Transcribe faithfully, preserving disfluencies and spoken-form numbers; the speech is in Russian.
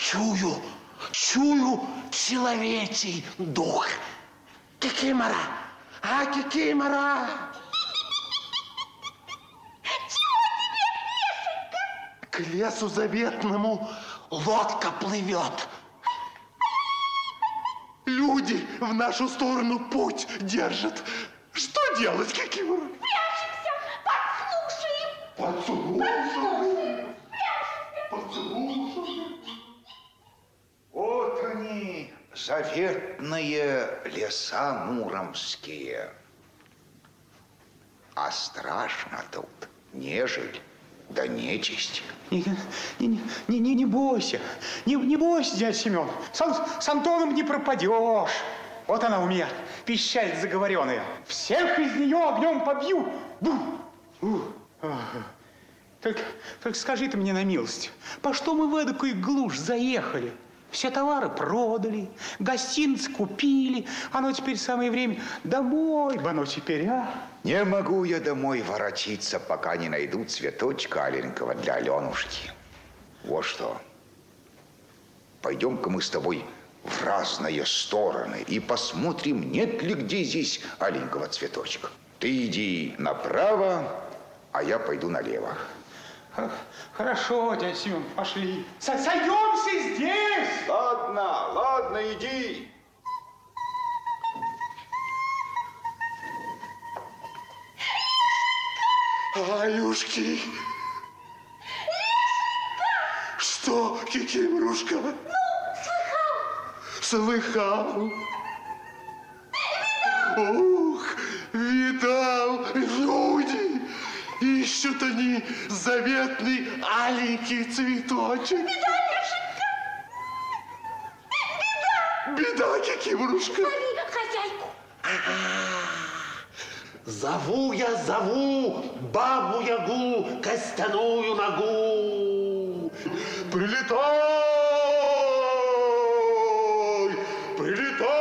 чую, чую человечий дух. Кикимора, а, Кикимора? Чего тебе, Лешенька? К лесу заветному лодка плывет. Люди в нашу сторону путь держат. Что делать, Кикимора? Прячемся, подслушаем. Подслушаем. Подслушаем. Вот они, заветные леса муромские. А страшно тут нежить да нечисть. Не, не, не, не, не бойся, не, не бойся, дядя Семен. С, с Антоном не пропадешь. Вот она у меня, пищаль заговоренная. Всех из нее огнем побью. Бу! У! Только, только скажи ты мне на милость, по что мы в эдакую глушь заехали? Все товары продали, гостиниц купили. Оно теперь самое время домой бы оно теперь, а? Не могу я домой воротиться, пока не найду цветочка аленького для Аленушки. Вот что. Пойдем-ка мы с тобой в разные стороны и посмотрим, нет ли где здесь аленького цветочка. Ты иди направо, а я пойду налево. Хорошо, дядя Семен, пошли. Сойдемся здесь! Ладно, ладно, иди. Аюшки! Что, Кикиморушка? Ну, слыхал. Слыхал. Ух, видал, люди. Ищут они заветный аленький цветочек. Беда, Лешенька. Беда. Беда, Кикиморушка. Зови хозяйку. Зову я, зову бабу-ягу, костяную ногу. Прилетай, прилетай.